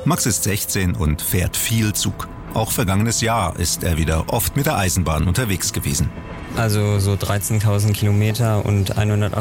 Max ist 16 und fährt viel Zug. Auch vergangenes Jahr ist er wieder oft mit der Eisenbahn unterwegs gewesen. Also so 13.000 Kilometer und 180